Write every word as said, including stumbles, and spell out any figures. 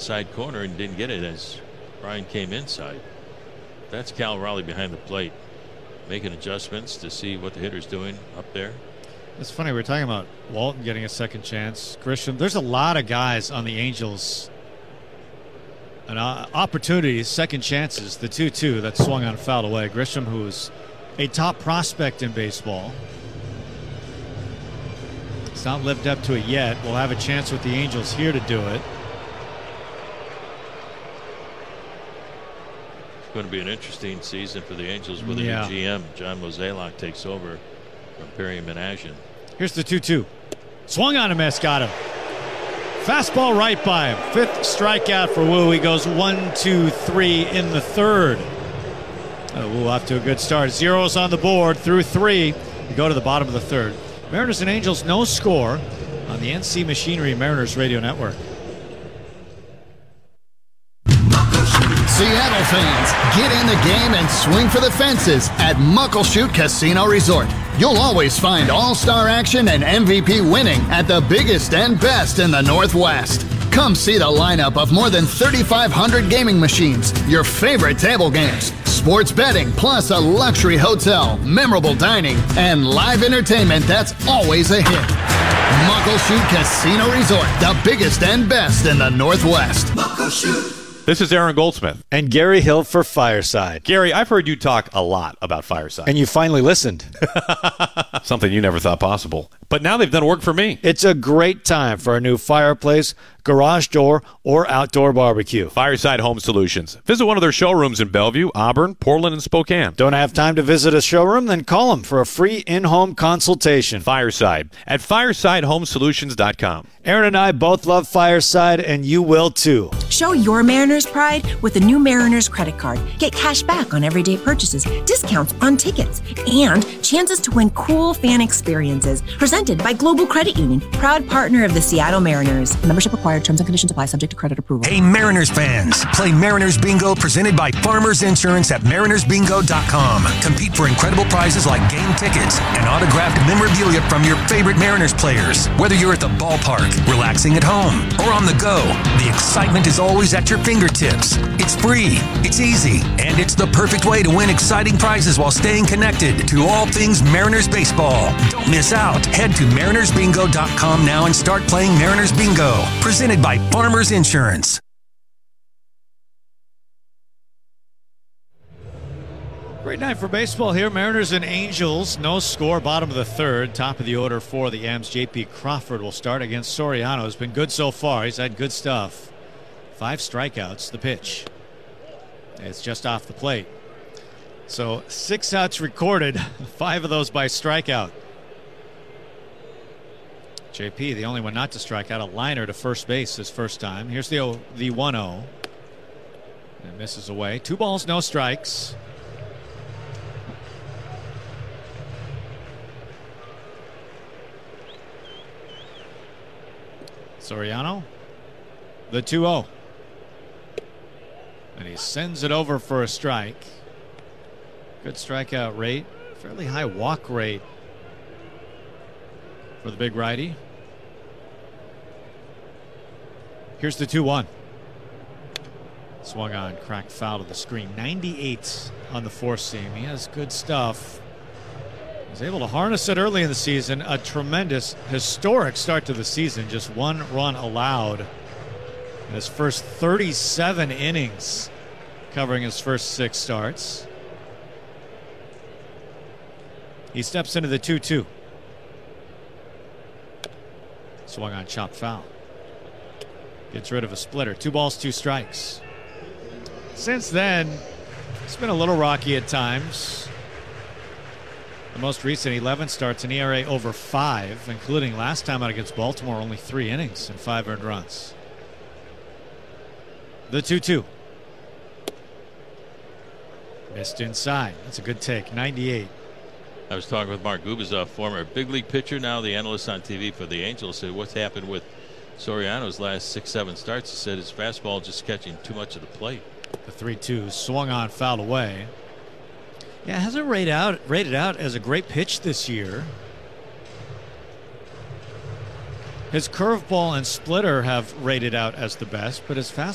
outside corner and didn't get it as Ryan came inside. That's Cal Raleigh behind the plate, making adjustments to see what the hitter's doing up there. It's funny, we're talking about Walton getting a second chance. Grisham, there's a lot of guys on the Angels. And uh, opportunities, second chances, the two two that swung on fouled away. Grisham, who's a top prospect in baseball. He's not lived up to it yet. We'll have a chance with the Angels here to do it. It's going to be an interesting season for the Angels with a yeah. new G M. John Mozeliak takes over from Perry Menashian. Here's the two two. Swung on a miss, got him. Fastball right by him. Fifth strikeout for Wu. He goes one, two, three in the third. Oh, Wu off to a good start. Zeros on the board through three. We go to the bottom of the third. Mariners and Angels, no score on the N C Machinery Mariners Radio Network. Seattle fans, get in the game and swing for the fences at Muckleshoot Casino Resort. You'll always find all-star action and M V P winning at the biggest and best in the Northwest. Come see the lineup of more than thirty-five hundred gaming machines, your favorite table games, sports betting, plus a luxury hotel, memorable dining, and live entertainment that's always a hit. Muckleshoot Casino Resort, the biggest and best in the Northwest. Muckleshoot. This is Aaron Goldsmith. And Gary Hill for Fireside. Gary, I've heard you talk a lot about Fireside. And you finally listened. Something you never thought possible. But now they've done work for me. It's a great time for a new fireplace, garage door, or outdoor barbecue. Fireside Home Solutions. Visit one of their showrooms in Bellevue, Auburn, Portland, and Spokane. Don't have time to visit a showroom? Then call them for a free in-home consultation. Fireside at fireside home solutions dot com. Aaron and I both love Fireside, and you will too. Show your Mariners pride with the new Mariners credit card. Get cash back on everyday purchases, discounts on tickets, and chances to win cool fan experiences. Presented by Global Credit Union, proud partner of the Seattle Mariners. Membership required. Terms and conditions apply. Subject to credit approval. Hey, Mariners fans. Play Mariners Bingo presented by Farmers Insurance at mariners bingo dot com. Compete for incredible prizes like game tickets and autographed memorabilia from your favorite Mariners players. Whether you're at the ballpark, relaxing at home, or on the go, the excitement is always at your fingertips. It's free, it's easy, and it's the perfect way to win exciting prizes while staying connected to all things Mariners baseball. Don't miss out. Head to mariners bingo dot com now and start playing Mariners Bingo. Presented by Farmers Insurance. Great night for baseball here. Mariners and Angels, no score, bottom of the third. Top of the order for the M's. J P Crawford will start against Soriano. He's been good so far. He's had good stuff. Five strikeouts, the pitch. It's just off the plate. So six outs recorded, five of those by strikeout. J P, the only one not to strike out, a liner to first base his first time. Here's the the one oh. And misses away. Two balls, no strikes. Soriano, the two oh. And he sends it over for a strike. Good strikeout rate. Fairly high walk rate for the big righty. Here's the two one. Swung on, cracked foul to the screen. ninety-eight on the four seam. He has good stuff. Was able to harness it early in the season. A tremendous, historic start to the season. Just one run allowed in his first thirty-seven innings, covering his first six starts. He steps into the two two. Swung on, chopped foul. Gets rid of a splitter. Two balls, two strikes. Since then, it's been a little rocky at times. The most recent eleven starts, an E R A over five, including last time out against Baltimore, only three innings and five earned runs. The two two. Missed inside. That's a good take. ninety-eight. I was talking with Mark Gubicza, former big league pitcher, now the analyst on T V for the Angels, said what's happened with Soriano's last six, seven starts. He said his fastball just catching too much of the plate. The three two swung on, fouled away. Yeah, hasn't rated out rated out as a great pitch this year. His curveball and splitter have rated out as the best, but his fastball